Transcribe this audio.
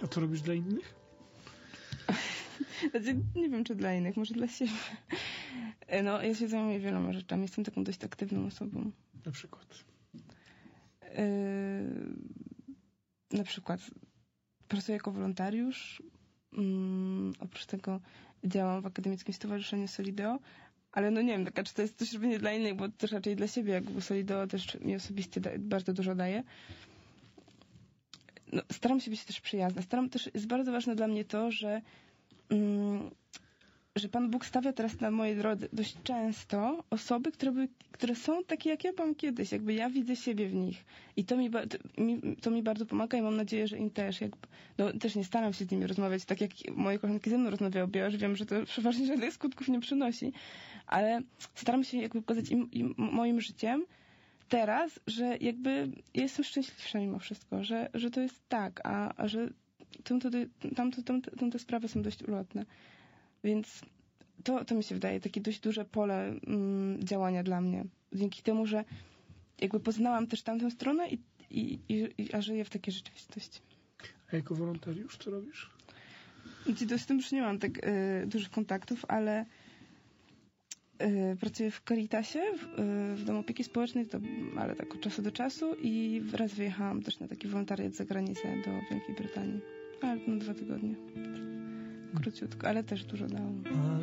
A co robisz dla innych? Znaczy, nie wiem, czy dla innych, może dla siebie. No, ja się zajmuję wieloma rzeczami. Jestem taką dość aktywną osobą. Na przykład? Na przykład pracuję jako wolontariusz. Oprócz tego działam w Akademickim Stowarzyszeniu Solideo. Ale no nie wiem, czy to jest coś robienie dla innych, bo też raczej dla siebie, jakby Solideo też mi osobiście bardzo dużo daje. No, staram się być też przyjazna. Jest bardzo ważne dla mnie to, że Pan Bóg stawia teraz na mojej drodze dość często osoby, które są takie, jak ja byłam kiedyś. Jakby ja widzę siebie w nich. I to mi bardzo pomaga i mam nadzieję, że im też. Też nie staram się z nimi rozmawiać tak, jak moje koleżanki ze mną rozmawiały, bo ja już wiem, że to przeważnie żadnych skutków nie przynosi. Ale staram się jakby pokazać im moim życiem teraz, że jakby ja jestem szczęśliwsza mimo wszystko, że to jest tak, a że tamte sprawy są dość ulotne. Więc to mi się wydaje takie dość duże pole działania dla mnie. Dzięki temu, że jakby poznałam też tamtą stronę a żyję w takiej rzeczywistości. A jako wolontariusz co robisz? Z tym już nie mam tak dużych kontaktów, ale pracuję w Caritasie, w Domu Opieki Społecznej, ale tak od czasu do czasu i raz wyjechałam też na taki wolontariat za granicę do Wielkiej Brytanii. Ale na 2 tygodnie. Króciutko, ale też dużo dało.